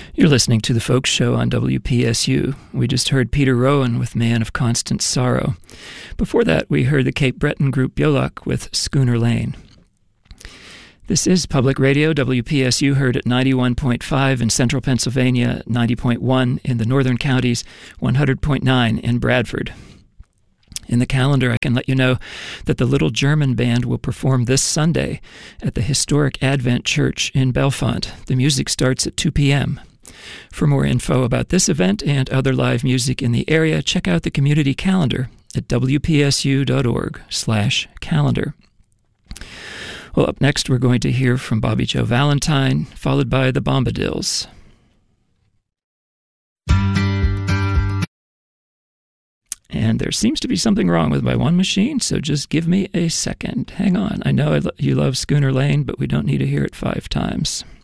You're listening to The Folks Show on WPSU. We just heard Peter Rowan with Man of Constant Sorrow. Before that, we heard the Cape Breton group Biolach with Schooner Lane. This is Public Radio, WPSU, heard at 91.5 in central Pennsylvania, 90.1 in the northern counties, 100.9 in Bradford. In the calendar, I can let you know that the Little German Band will perform this Sunday at the historic Advent Church in Bellefonte. The music starts at 2 p.m. For more info about this event and other live music in the area, check out the community calendar at wpsu.org/calendar. Well, up next, we're going to hear from Bobby Joe Valentine, followed by the Bombadils. And there seems to be something wrong with my one machine, so just give me a second. Hang on. I know you love Schooner Lane, but we don't need to hear it 5 times.